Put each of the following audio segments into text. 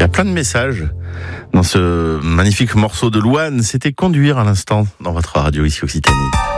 y a plein de messages dans ce magnifique morceau de Louane. C'était Conduire à l'instant dans votre radio ici Occitanie.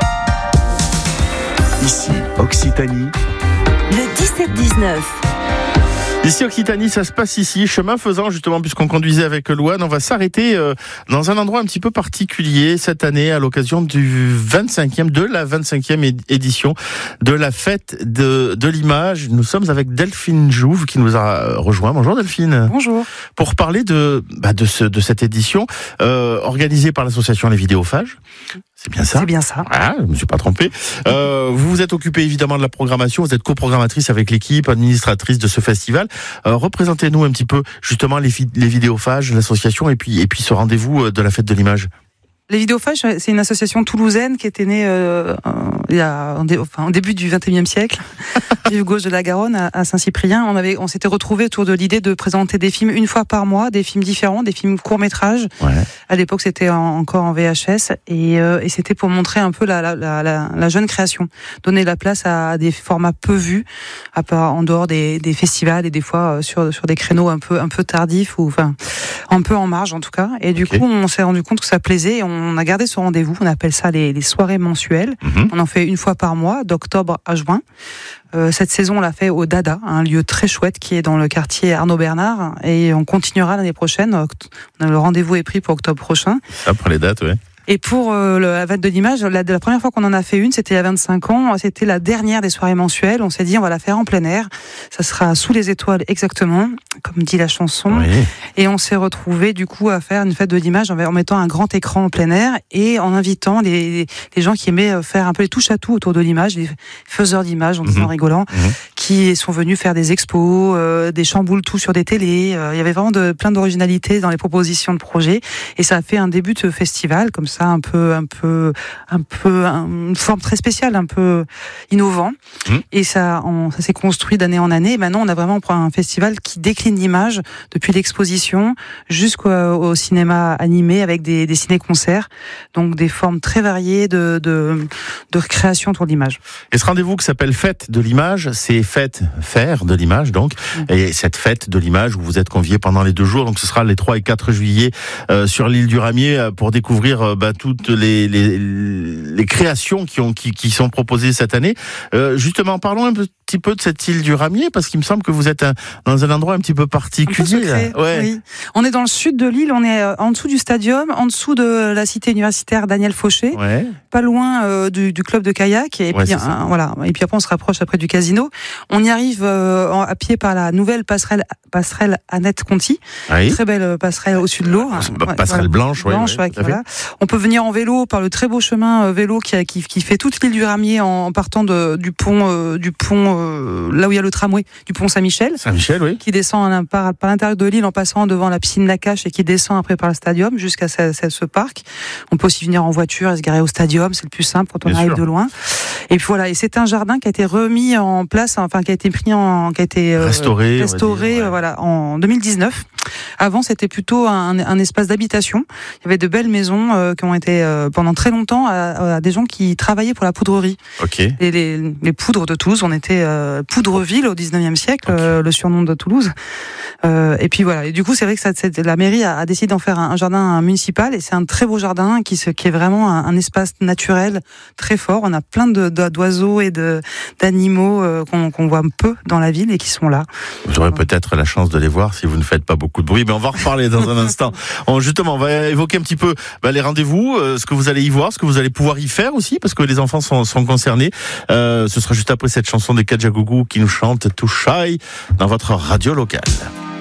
Ici Occitanie. Le 17-19. Ici Occitanie, ça se passe ici, chemin faisant justement, puisqu'on conduisait avec Louane, on va s'arrêter dans un endroit un petit peu particulier cette année à l'occasion de la 25e édition de la fête de l'image. Nous sommes avec Delphine Jouve qui nous a rejoint. Bonjour Delphine. Bonjour. Pour parler de cette édition organisée par l'association Les Vidéophages. C'est bien ça? C'est bien ça. Ah, je me suis pas trompé. Vous vous êtes occupée évidemment de la programmation, vous êtes coprogrammatrice avec l'équipe, administratrice de ce festival. Représentez-nous un petit peu justement les Vidéophages, l'association et puis ce rendez-vous de la fête de l'image. Les Vidéophages, c'est une association toulousaine qui était née au début du XXIe siècle, rive gauche de la Garonne, à Saint-Cyprien. On s'était retrouvés autour de l'idée de présenter des films une fois par mois, des films différents, des films courts-métrages. Ouais. À l'époque, c'était encore en VHS et c'était pour montrer un peu la jeune création, donner la place à des formats peu vus, en dehors des festivals et des fois sur des créneaux un peu tardifs ou un peu en marge en tout cas. Et du coup, on s'est rendu compte que ça plaisait. Et on a gardé ce rendez-vous. On appelle ça les soirées mensuelles. On en fait une fois par mois, d'octobre à juin. Cette saison, on l'a fait au Dada, un lieu très chouette qui est dans le quartier Arnaud Bernard. Et on continuera l'année prochaine. Le rendez-vous est pris pour octobre prochain. Ça, pour les dates, ouais. Et pour la fête de l'image, la première fois qu'on en a fait une, c'était il y a 25 ans. C'était la dernière des soirées mensuelles. On s'est dit, on va la faire en plein air. Ça sera sous les étoiles exactement, comme dit la chanson. Oui. Et on s'est retrouvés du coup à faire une fête de l'image en mettant un grand écran en plein air et en invitant les gens qui aimaient faire un peu les touches à tout autour de l'image, les faiseurs d'images, en disant rigolant, qui sont venus faire des expos, des chamboules tout sur des télés. Il y avait vraiment plein d'originalité dans les propositions de projets. Et ça a fait un début de festival comme ça, une forme très spéciale, un peu innovant. Et ça s'est construit d'année en année. Et maintenant, on a vraiment un festival qui décline l'image depuis l'exposition jusqu'au cinéma animé avec des ciné-concerts. Donc, des formes très variées de création autour de l'image. Et ce rendez-vous qui s'appelle Fête de l'image, c'est faire de l'image, donc. Et cette fête de l'image où vous êtes conviés pendant les 2 jours, donc ce sera les 3 et 4 juillet sur l'île du Ramier pour découvrir toutes les créations qui sont proposées cette année. Justement, parlons un petit peu de cette île du Ramier, parce qu'il me semble que vous êtes dans un endroit un petit peu particulier. Ouais. Oui. On est dans le sud de l'île, on est en dessous du stadium, en dessous de la cité universitaire Daniel Fauché, pas loin du club de kayak, et puis voilà. Et puis après on se rapproche après du casino. On y arrive à pied par la nouvelle passerelle Annette Conti, très belle passerelle au-dessus de l'eau. Passerelle blanche, voilà. On peut venir en vélo par le très beau chemin vélo qui fait toute l'île du Ramier en partant du pont là où il y a le tramway, du pont Saint-Michel, oui. Qui descend par l'intérieur de l'île en passant devant la piscine Nakache et qui descend après par le stadium jusqu'à ce parc. On peut aussi venir en voiture et se garer au stadium, c'est le plus simple quand on arrive de loin. Et puis voilà, et c'est un jardin qui a été remis en place, qui a été restauré, voilà, en 2019. Avant, c'était plutôt un espace d'habitation. Il y avait de belles maisons qui ont été pendant très longtemps à des gens qui travaillaient pour la poudrerie. Et les poudres de Toulouse, on était Poudreville au 19e siècle, le surnom de Toulouse. Et puis voilà. Et du coup, c'est vrai que la mairie a décidé d'en faire un jardin municipal, et c'est un très beau jardin qui est vraiment un espace naturel très fort. On a plein d'oiseaux et d'animaux qu'on voit peu dans la ville et qui sont là. Vous aurez peut-être la chance de les voir si vous ne faites pas beaucoup de bruit, mais on va en reparler dans un instant. Justement, on va évoquer un petit peu les rendez-vous, ce que vous allez y voir, ce que vous allez pouvoir y faire aussi, parce que les enfants sont concernés. Ce sera juste après cette chanson des Kajagougou qui nous chante Too Shy dans votre radio locale.